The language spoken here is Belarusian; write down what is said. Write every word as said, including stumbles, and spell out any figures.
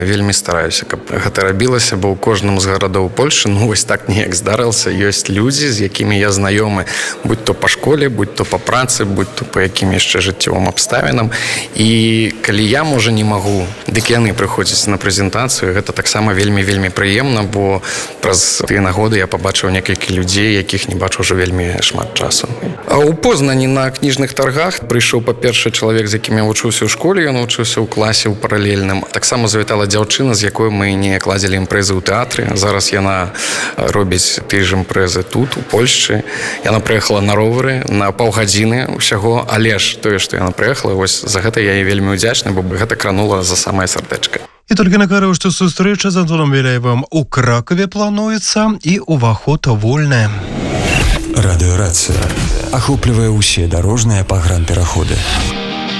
Вельмі стараюся, каб гэта рабілася, бо ў кожным з гарадоў Польшы, ну вось так неяк здарылася, ёсць людзі, з якімі я знаёмы, будь то па школе, будь то па працы, будь то па якім яшчэ жыццёвым абставінам. І калі я, можа, не магу, дык яны прыходзяць на прэзентацыю, гэта таксама вельмі-вельмі прыемна, бо праз тыя нагоды я пабачыў некалькі людзей, якіх не бачу ўжо вельмі шмат часу. А ў Познані на кніжных таргах прыйшоў, па-першы, чалавек, з якім я вучыўся ў школе, ён вучыўся ў класе ў паралельным. Таксама завітала дзяўчына, з якой мы не кладзелі імпрэзы ў тэатры. Зараз яна робіць тыя ж імпрэзы тут, у Польшчы. Яна прыехала на ровары на паўгадзіны ўсяго, але ж тое, што яна прыехала, вось за гэта я ёй вельмі ўдзячны, бо гэта кранула за самае сардэчка. І толькі накарыў, што сустрэча з Антоном Беляевым у Кракаве плануецца і ўваход вольны. Радыёрацыя ахоплівае ўсе дарожныя пагранпераходы.